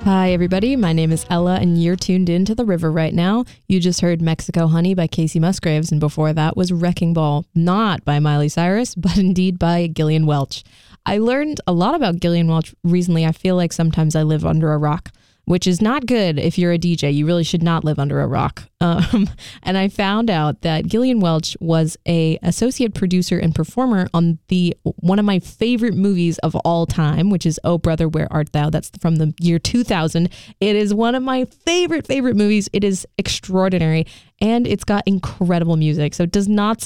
Hi, everybody. My name is Ella, and you're tuned in to The River right now. You just heard Mexico Honey by Casey Musgraves, and before that was Wrecking Ball, not by Miley Cyrus, but indeed by Gillian Welch. I learned a lot about Gillian Welch recently. I feel like sometimes I live under a rock, which is not good if you're a DJ. You really should not live under a rock. And I found out that Gillian Welch was a associate producer and performer on one of my favorite movies of all time, which is Oh Brother, Where Art Thou? That's from the year 2000. It is one of my favorite movies. It is extraordinary, and it's got incredible music. So it does not